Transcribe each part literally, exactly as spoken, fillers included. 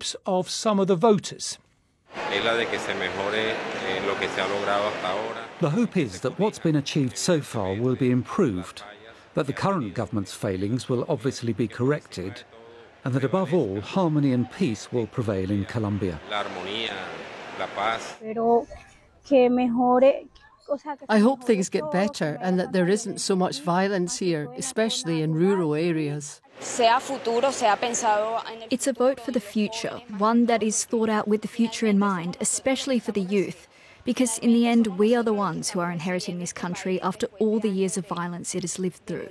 hopes of some of the voters. The hope is that what's been achieved so far will be improved, that the current government's failings will obviously be corrected, and that above all, harmony and peace will prevail in Colombia. I hope things get better and that there isn't so much violence here, especially in rural areas. It's a vote for the future, one that is thought out with the future in mind, especially for the youth. Because in the end, we are the ones who are inheriting this country after all the years of violence it has lived through.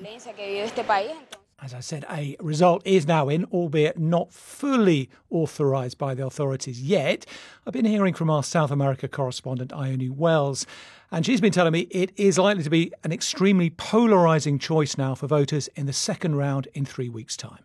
As I said, a result is now in, albeit not fully authorised by the authorities yet. I've been hearing from our South America correspondent, Ione Wells, and she's been telling me it is likely to be an extremely polarising choice now for voters in the second round in three weeks' time.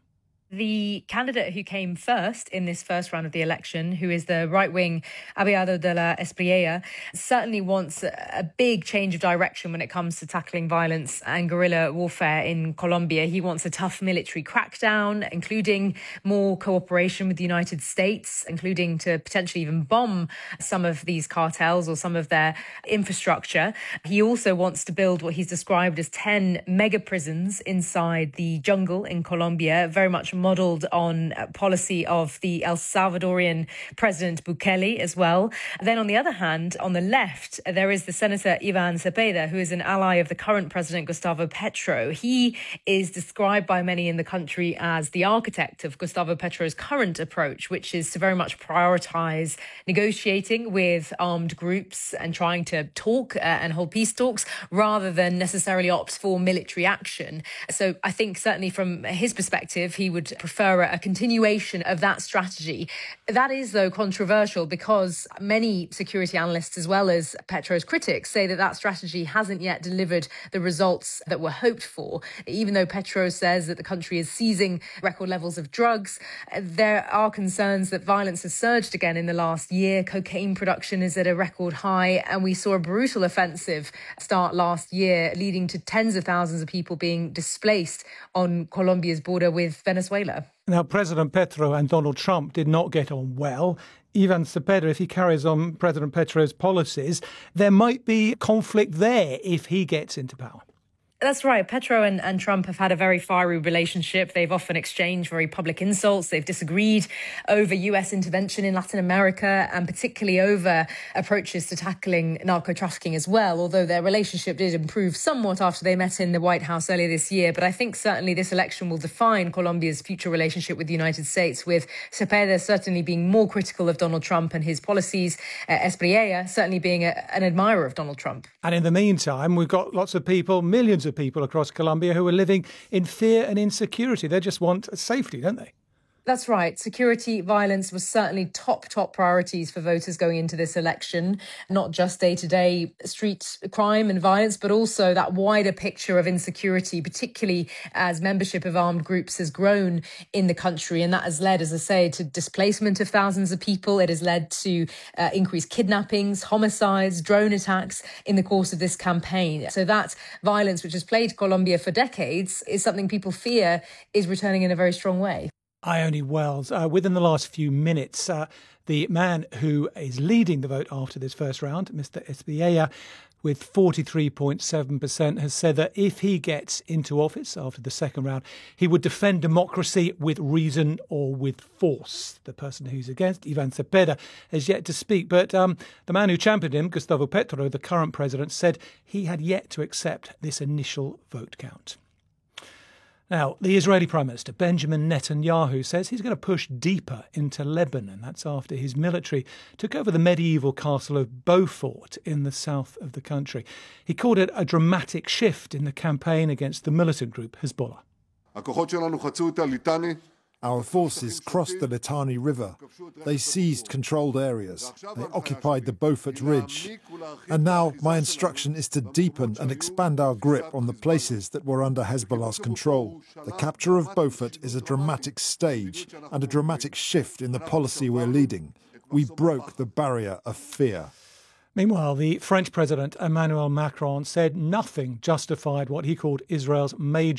The candidate who came first in this first round of the election, who is the right-wing Abelardo de la Espriella, certainly wants a big change of direction when it comes to tackling violence and guerrilla warfare in Colombia. He wants a tough military crackdown, including more cooperation with the United States, including to potentially even bomb some of these cartels or some of their infrastructure. He also wants to build what he's described as ten mega prisons inside the jungle in Colombia, very much modelled on policy of the El Salvadorian President Bukele as well. Then on the other hand, on the left, there is the Senator Ivan Cepeda, who is an ally of the current President Gustavo Petro. He is described by many in the country as the architect of Gustavo Petro's current approach, which is to very much prioritise negotiating with armed groups and trying to talk uh, and hold peace talks rather than necessarily opt for military action. So I think certainly from his perspective, he would prefer a continuation of that strategy. That is, though, controversial because many security analysts, as well as Petro's critics, say that that strategy hasn't yet delivered the results that were hoped for. Even though Petro says that the country is seizing record levels of drugs, there are concerns that violence has surged again in the last year. Cocaine production is at a record high, and we saw a brutal offensive start last year, leading to tens of thousands of people being displaced on Colombia's border with Venezuela. Now, President Petro and Donald Trump did not get on well. Ivan Cepeda, if he carries on President Petro's policies, there might be conflict there if he gets into power. That's right. Petro and, and Trump have had a very fiery relationship. They've often exchanged very public insults. They've disagreed over U S intervention in Latin America and particularly over approaches to tackling narco-trafficking as well, although their relationship did improve somewhat after they met in the White House earlier this year. But I think certainly this election will define Colombia's future relationship with the United States, with Cepeda certainly being more critical of Donald Trump and his policies, uh, Espriella certainly being a, an admirer of Donald Trump. And in the meantime, we've got lots of people, millions of people across Colombia who are living in fear and insecurity. They just want safety, don't they? That's right. Security, violence was certainly top, top priorities for voters going into this election, not just day-to-day street crime and violence, but also that wider picture of insecurity, particularly as membership of armed groups has grown in the country. And that has led, as I say, to displacement of thousands of people. It has led to uh, increased kidnappings, homicides, drone attacks in the course of this campaign. So that violence, which has plagued Colombia for decades, is something people fear is returning in a very strong way. Ione Wells, uh, within the last few minutes, uh, the man who is leading the vote after this first round, Mister Espriella, with forty-three point seven percent, has said that if he gets into office after the second round, he would defend democracy with reason or with force. The person who's against, Ivan Cepeda, has yet to speak. But um, the man who championed him, Gustavo Petro, the current president, said he had yet to accept this initial vote count. Now, the Israeli Prime Minister, Benjamin Netanyahu, says he's going to push deeper into Lebanon. That's after his military took over the medieval castle of Beaufort in the south of the country. He called it a dramatic shift in the campaign against the militant group Hezbollah. Our forces crossed the Litani River. They seized controlled areas. They occupied the Beaufort Ridge. And now my instruction is to deepen and expand our grip on the places that were under Hezbollah's control. The capture of Beaufort is a dramatic stage and a dramatic shift in the policy we're leading. We broke the barrier of fear. Meanwhile, the French President Emmanuel Macron said nothing justified what he called Israel's major